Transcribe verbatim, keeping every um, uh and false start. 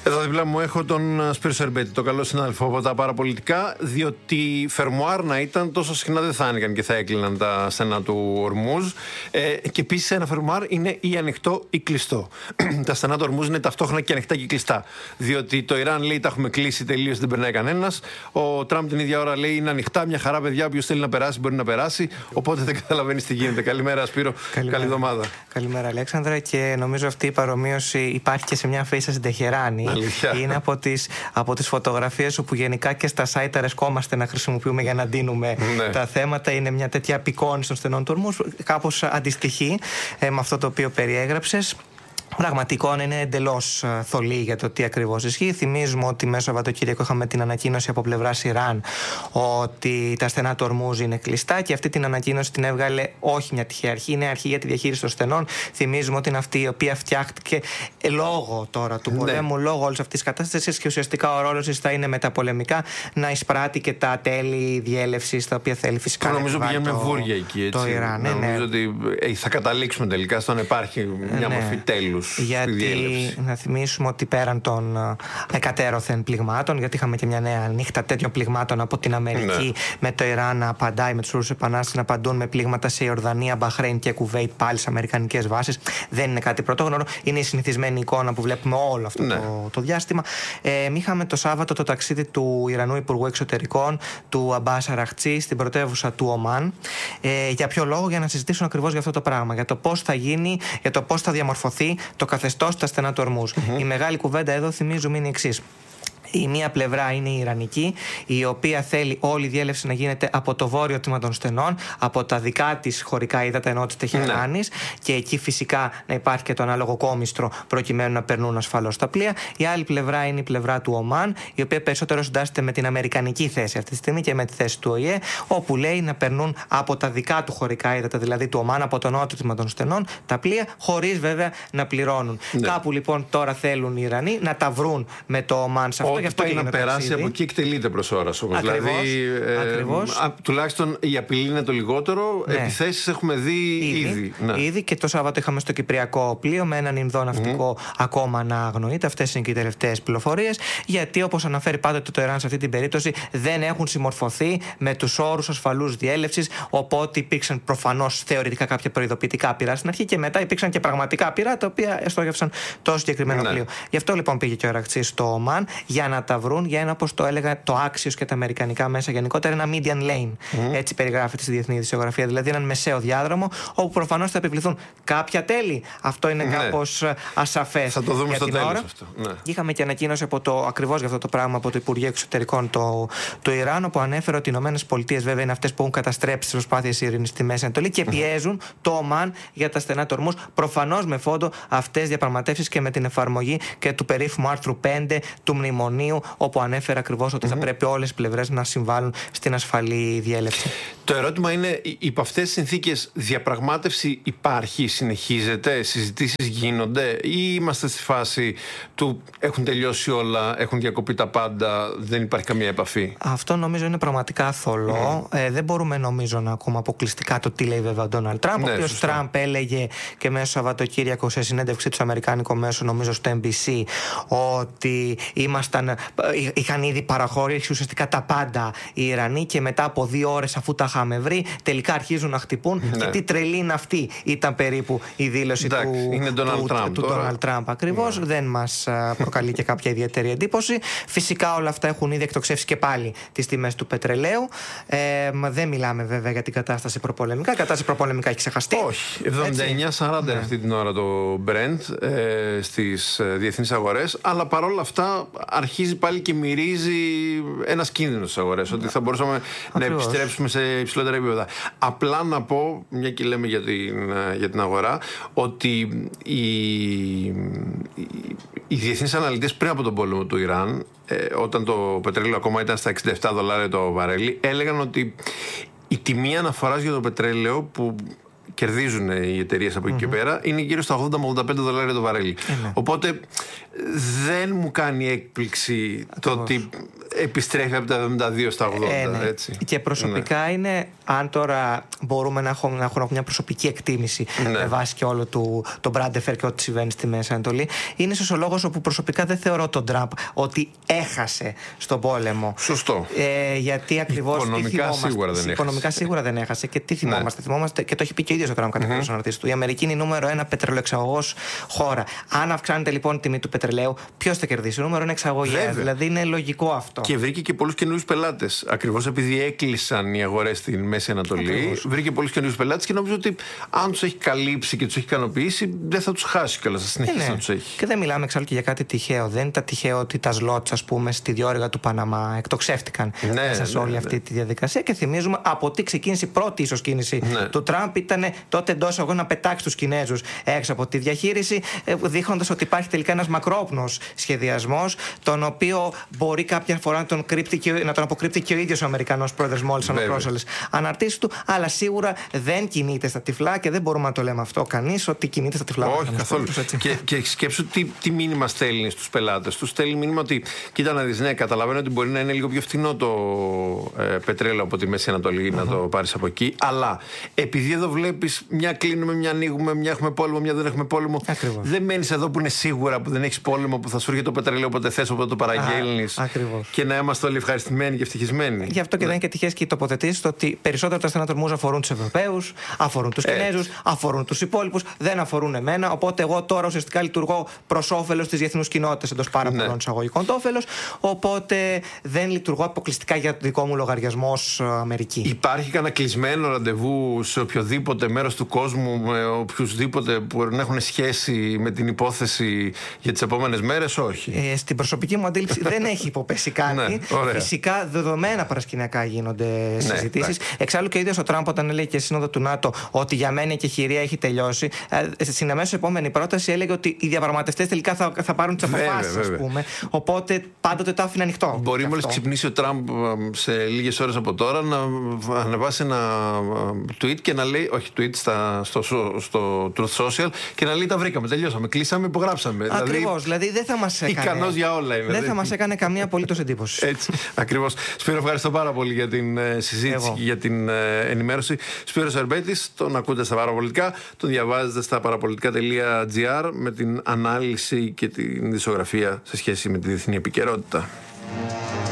Εδώ δίπλα μου έχω τον Σπύρο Σερμπέτη, το καλό συνάδελφο από τα παραπολιτικά, διότι φερμουάρ να ήταν τόσο συχνά δεν θα άνοιγαν και θα έκλειναν τα στενά του Ορμούζ. Ε, και επίσης ένα φερμουάρ είναι ή ανοιχτό ή κλειστό. Τα στενά του Ορμούζ είναι ταυτόχρονα και ανοιχτά και κλειστά. Διότι το Ιράν λέει τα έχουμε κλείσει τελείως, δεν περνάει κανένας. Ο Τραμπ την ίδια ώρα λέει είναι ανοιχτά, μια χαρά παιδιά, όποιος θέλει να περάσει μπορεί να περάσει. Οπότε δεν καταλαβαίνει τι γίνεται. Καλημέρα Σπύρο, καλημέρα. Καλή εβδομάδα. Καλημέρα Αλέξανδρα, και νομίζω αυτή η παρομοίωση υπάρχει και σε μια φέισσα στην Τεχεράνη. Αλήθεια. Είναι από τις, από τις φωτογραφίες όπου γενικά και στα site αρεσκόμαστε να χρησιμοποιούμε για να ντύνουμε ναι. τα θέματα. Είναι μια τέτοια απεικόνηση των στενών του Ορμούζ, κάπως αντιστοιχεί ε, με αυτό το οποίο περιέγραψες. Πραγματικόν είναι εντελώς θολή για το τι ακριβώς ισχύει. Θυμίζουμε ότι μέσα Σαββατοκύριακο είχαμε την ανακοίνωση από πλευράς Ιράν ότι τα στενά του Ορμούζ είναι κλειστά, και αυτή την ανακοίνωση την έβγαλε όχι μια τυχαία αρχή, είναι αρχή για τη διαχείριση των στενών. Θυμίζουμε ότι είναι αυτή η οποία φτιάχτηκε λόγω τώρα του πολέμου, ναι. λόγω όλης αυτής της κατάστασης, και ουσιαστικά ο ρόλος της θα είναι μεταπολεμικά να εισπράττει και τα τέλη διέλευσης τα οποία θέλει φυσικά. Και νομίζω πηγαίνουμε το, βούρια εκεί, έτσι. Το Ιράν, ναι, νομίζω ναι. ότι θα καταλήξουμε τελικά στο να υπάρχει μια ναι. μορφή τέλους. Γιατί να θυμίσουμε ότι πέραν των εκατέρωθεν πληγμάτων, γιατί είχαμε και μια νέα νύχτα τέτοιων πληγμάτων από την Αμερική, ναι. με το Ιράν να απαντάει, με τους Ρούσους Επανάστατες να απαντούν με πλήγματα σε Ιορδανία, Μπαχρέιν και Κουβέιτ, πάλι σε αμερικανικές βάσεις. Δεν είναι κάτι πρωτόγνωρο, είναι η συνηθισμένη εικόνα που βλέπουμε όλο αυτό ναι. το, το διάστημα. Ε, είχαμε το Σάββατο το ταξίδι του Ιρανού Υπουργού Εξωτερικών, του Αμπάς Αραχτσί, στην πρωτεύουσα του Ομάν. Ε, για ποιο λόγο? Για να συζητήσουν ακριβώς για αυτό το πράγμα, για το πώς θα γίνει, για το πώς θα διαμορφωθεί το καθεστώς στα στενά του Ορμούζ. Mm-hmm. Η μεγάλη κουβέντα εδώ, θυμίζουμε, είναι η εξής. Η μία πλευρά είναι η Ιρανική, η οποία θέλει όλη η διέλευση να γίνεται από το βόρειο τμήμα των στενών, από τα δικά της χωρικά ύδατα, ενώ της Τεχεράνης, ναι. και εκεί φυσικά να υπάρχει και το ανάλογο κόμιστρο προκειμένου να περνούν ασφαλώς τα πλοία. Η άλλη πλευρά είναι η πλευρά του Ομάν, η οποία περισσότερο συντάσσεται με την αμερικανική θέση αυτή τη στιγμή και με τη θέση του Ο Η Ε, όπου λέει να περνούν από τα δικά του χωρικά ύδατα, δηλαδή του Ομάν, από το νότιο τμήμα των στενών, τα πλοία, χωρίς βέβαια να πληρώνουν. Ναι. Κάπου λοιπόν τώρα θέλουν οι Ιρανοί να τα βρουν με το Ομάν σε αυτό. Ό,τι πάει να περάσει ταξίδι. Από εκεί εκτελείται προς ώρας όμως. Ακριβώς, δηλαδή, ε, ακριβώς. Α, τουλάχιστον η απειλή είναι το λιγότερο. Ναι. Επιθέσεις έχουμε δει ήδη. Ήδη, ναι. ήδη, και το Σάββατο είχαμε στο Κυπριακό πλοίο με έναν Ινδό ναυτικό mm. ακόμα να αγνοείται. Αυτές είναι και οι τελευταίες πληροφορίες. Γιατί, όπως αναφέρει πάντοτε το Ιράν σε αυτή την περίπτωση, δεν έχουν συμμορφωθεί με τους όρους ασφαλούς διέλευσης. Οπότε υπήρξαν προφανώς θεωρητικά κάποια προειδοποιητικά πυρά στην αρχή, και μετά υπήρξαν και πραγματικά πυρά τα οποία εστόγευσαν το συγκεκριμένο ναι. πλοίο. Γι' αυτό λοιπόν πήγε και ο Αραχτσί στο Ομάν, για να τα βρουν, για ένα, όπως το έλεγα το Axios και τα αμερικανικά μέσα γενικότερα, ένα median lane. Mm. Έτσι περιγράφεται στη διεθνή ειδησιογραφία. Δηλαδή έναν μεσαίο διάδρομο, όπου προφανώς θα επιβληθούν κάποια τέλη. Αυτό είναι ναι. κάπως ασαφές. Θα το δούμε για στο την τέλος ώρα. Αυτό. Ναι. Είχαμε και ανακοίνωση από το, ακριβώς για αυτό το πράγμα, από το Υπουργείο Εξωτερικών του το Ιράν, όπου ανέφερε ότι οι ΗΠΑ βέβαια είναι αυτές που έχουν καταστρέψει τις προσπάθειες ειρήνης στη Μέση Ανατολή και πιέζουν mm. το Ομάν για τα στενά του Ορμούζ. Προφανώς με φόντο αυτές τις διαπραγματεύσεις και με την εφαρμογή και του περίφημου άρθρου πέντε του Μνημονίου, όπου ανέφερε ακριβώς ότι mm-hmm. θα πρέπει όλες οι πλευρές να συμβάλλουν στην ασφαλή διέλευση. Το ερώτημα είναι, υπό αυτές τις συνθήκες διαπραγμάτευση υπάρχει, συνεχίζεται, συζητήσεις γίνονται, ή είμαστε στη φάση του έχουν τελειώσει όλα, έχουν διακοπεί τα πάντα, δεν υπάρχει καμία επαφή? Αυτό νομίζω είναι πραγματικά θολό. Mm. Ε, δεν μπορούμε νομίζω να ακούμε αποκλειστικά το τι λέει βέβαια ο Ντόναλντ Τραμπ, ναι, ο οποίος Τραμπ έλεγε και μέσω Σαββατοκύριακο σε συνέντευξή του αμερικάνικο μέσο, νομίζω στο Εν Μπι Σι, ότι ήμασταν, είχαν ήδη παραχωρήσει ουσιαστικά τα πάντα οι Ιρανοί, και μετά από δύο ώρες αφού τα είχαμε βρει, τελικά αρχίζουν να χτυπούν. Ναι. Και τι τρελή είναι αυτή, ήταν περίπου η δήλωση Εντάξει, του Ντόναλντ Τραμπ ακριβώς. Ναι. Δεν μας προκαλεί και κάποια ιδιαίτερη εντύπωση. Φυσικά όλα αυτά έχουν ήδη εκτοξεύσει και πάλι τις τιμές του πετρελαίου. Ε, δεν μιλάμε βέβαια για την κατάσταση προπολεμικά. Η κατάσταση προπολεμικά έχει ξεχαστεί. Όχι. εβδομήντα εννιά σαράντα ναι. αυτή την ώρα το Brent ε, στις ε, διεθνείς αγορές. Αλλά παρόλα αυτά αρχίζει πάλι και μυρίζει ένας κίνδυνος στις αγορές. Ναι. Ότι θα μπορούσαμε Ακριβώς. να επιστρέψουμε σε υψηλότερα επίπεδα. Απλά να πω, μια και λέμε για την, για την αγορά, ότι οι, οι, οι διεθνείς αναλυτές πριν από τον πόλεμο του Ιράν, ε, όταν το πετρέλαιο ακόμα ήταν στα εξήντα επτά δολάρια το βαρέλι, έλεγαν ότι η τιμή αναφοράς για το πετρέλαιο που κερδίζουν οι εταιρείες από εκεί mm-hmm. και πέρα είναι γύρω στα ογδόντα με ογδόντα πέντε δολάρια το βαρέλι. Mm-hmm. Οπότε δεν μου κάνει έκπληξη Ακριβώς. το ότι επιστρέφει από τα εβδομήντα δύο στα ογδόντα. Ε, ναι. Έτσι. Και προσωπικά ναι. είναι, αν τώρα μπορούμε να έχουμε, να έχουμε μια προσωπική εκτίμηση ναι. με βάση και όλο του, τον Μπράντεφερ και ό,τι συμβαίνει στη Μέση Ανατολή, είναι ίσως ο λόγος όπου προσωπικά δεν θεωρώ τον Τραμπ ότι έχασε στον πόλεμο. Σωστό. Ε, γιατί ακριβώς. Οικονομικά σίγουρα δεν έχασε. Οικονομικά σίγουρα δεν έχασε. Και τι θυμόμαστε. Ναι. Θυμόμαστε και το έχει πει και ο ίδιος ο Τραμπ κατά mm-hmm. αναρτήσεις του. Η Αμερική είναι η νούμερο ένα πετρελαιοεξαγωγός χώρα. Αν αυξάνεται λοιπόν η τιμή του πετρελαίου, ποιος θα κερδίσει? Ο νούμερο ένα εξαγωγέας. Δηλαδή είναι λογικό αυτό. Και βρήκε και πολλούς καινούριους πελάτες. Ακριβώς επειδή έκλεισαν οι αγορές στην Μέση Ανατολή, ακριβώς. Βρήκε πολλούς καινούριους πελάτες και νομίζω ότι αν τους έχει καλύψει και τους έχει ικανοποιήσει, δεν θα τους χάσει κιόλας. Θα συνεχίσει ναι. να τους έχει. Και δεν μιλάμε εξάλλου και για κάτι τυχαίο. Δεν ήταν τυχαίο ότι τα σλότς, ας πούμε, στη διόρυγα του Παναμά εκτοξεύτηκαν ναι, μέσα σε όλη ναι, αυτή ναι. τη διαδικασία. Και θυμίζουμε από τι ξεκίνησε η πρώτη ίσως κίνηση ναι. του Τραμπ ήταν τότε εντός αγώνα να πετάξει τους Κινέζους έξω από τη διαχείριση, δείχνοντας ότι υπάρχει τελικά ένας μακρόπνος σχεδιασμός, τον οποίο μπορεί κάποια φορά να τον, και, να τον αποκρύπτει και ο ίδιος ο Αμερικανός πρόεδρος μόλις αναπρόσαλες αναρτήσεις του, αλλά σίγουρα δεν κινείται στα τυφλά και δεν μπορούμε να το λέμε αυτό κανείς ότι κινείται στα τυφλά. Όχι καθόλου. Και, και σκέψου τι, τι μήνυμα στέλνει στους πελάτες. Τους στέλνει μήνυμα ότι κοίτα να δεις, ναι, καταλαβαίνω ότι μπορεί να είναι λίγο πιο φθηνό το ε, πετρέλαιο από τη Μέση Ανατολή, mm-hmm. να το πάρεις από εκεί, αλλά επειδή εδώ βλέπεις μια κλείνουμε, μια ανοίγουμε, μια έχουμε πόλεμο, μια δεν έχουμε πόλεμο. Ακριβώς. Δεν μένεις εδώ που είναι σίγουρα που δεν έχεις πόλεμο, που θα σου έρχεται το πετρέλαιο όποτε θες, όποτε το παραγγέλνεις. Και να είμαστε όλοι ευχαριστημένοι και ευτυχισμένοι. Γι' αυτό και ναι. δεν είναι και τυχαίες και οι τοποθετήσεις ότι περισσότερο τα στενά τορμούς αφορούν τους Ευρωπαίους, αφορούν τους Κινέζους, αφορούν τους υπόλοιπους, δεν αφορούν εμένα. Οπότε εγώ τώρα ουσιαστικά λειτουργώ προς όφελος της διεθνούς κοινότητας εντός πάρα ναι. πολλών εισαγωγικών το όφελος. Οπότε δεν λειτουργώ αποκλειστικά για το δικό μου λογαριασμό ως Αμερική. Υπάρχει κανένα κλεισμένο ραντεβού σε οποιοδήποτε μέρος του κόσμου με οποιουσδήποτε που μπορεί να έχουν σχέση με την υπόθεση για τις επόμενες μέρες? Όχι. Ε, στην προσωπική μου αντίληψη δεν έχει υποπέσει κάτι. Ναι, φυσικά δεδομένα παρασκηνιακά γίνονται συζητήσεις. Ναι, εξάλλου και ο ίδιος ο Τραμπ όταν έλεγε και σύνοδο του ΝΑΤΟ ότι για μένα και η χειρία έχει τελειώσει, ε, στην αμέσως επόμενη πρόταση έλεγε ότι οι διαπραγματευτές τελικά θα, θα πάρουν τις αποφάσεις, ας πούμε. Οπότε πάντοτε το άφηνε ανοιχτό. Μπορεί μόλις ξυπνήσει ο Τραμπ σε λίγες ώρες από τώρα να ανεβάσει ένα tweet και να λέει, όχι tweet στα, στο, στο Truth Social, και να λέει τα βρήκαμε, τελειώσαμε, κλείσαμε, υπογράψαμε. Ακριβώς, δηλαδή, δηλαδή δεν θα μας έκανε. Ικανός για όλα είναι. Δεν δηλαδή. θα μας έκανε καμία απολύτως εντύπωση. Έτσι, ακριβώς. Σπύρο, ευχαριστώ πάρα πολύ για την ε, συζήτηση Εγώ. και για την ε, ενημέρωση. Σπύρος Ερμπέτης, τον ακούτε στα Παραπολιτικά, τον διαβάζετε στα παραπολιτικά τελεία τζι άρ με την ανάλυση και την δισογραφία σε σχέση με τη διεθνή επικαιρότητα.